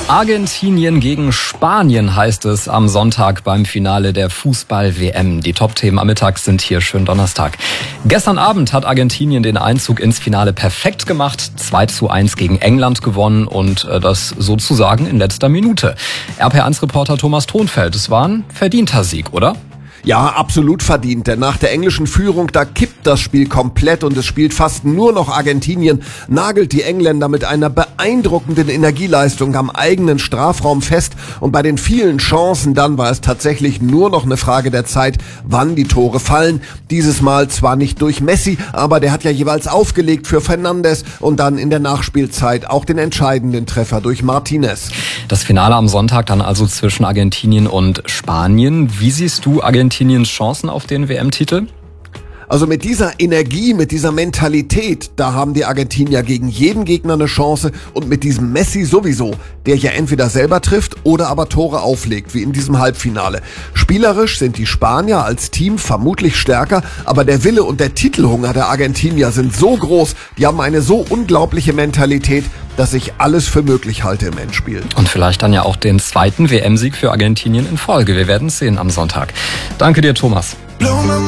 Argentinien gegen Spanien heißt es am Sonntag beim Finale der Fußball-WM. Die Top-Themen am Mittag sind hier. Schönen Donnerstag. Gestern Abend hat Argentinien den Einzug ins Finale perfekt gemacht. 2:1 gegen England gewonnen und das sozusagen in letzter Minute. RP1-Reporter Thomas Thonfeld, es war ein verdienter Sieg, oder? Ja, absolut verdient, denn nach der englischen Führung, da kippt das Spiel komplett und es spielt fast nur noch Argentinien, nagelt die Engländer mit einer beeindruckenden Energieleistung am eigenen Strafraum fest und bei den vielen Chancen dann war es tatsächlich nur noch eine Frage der Zeit, wann die Tore fallen. Dieses Mal zwar nicht durch Messi, aber der hat ja jeweils aufgelegt für Fernandes und dann in der Nachspielzeit auch den entscheidenden Treffer durch Martinez. Das Finale am Sonntag dann also zwischen Argentinien und Spanien. Wie siehst du Argentiniens Chancen auf den WM-Titel? Also mit dieser Energie, mit dieser Mentalität, da haben die Argentinier gegen jeden Gegner eine Chance und mit diesem Messi sowieso, der ja entweder selber trifft oder aber Tore auflegt, wie in diesem Halbfinale. Spielerisch sind die Spanier als Team vermutlich stärker, aber der Wille und der Titelhunger der Argentinier sind so groß, die haben eine so unglaubliche Mentalität, dass ich alles für möglich halte im Endspiel. Und vielleicht dann ja auch den zweiten WM-Sieg für Argentinien in Folge. Wir werden es sehen am Sonntag. Danke dir, Thomas.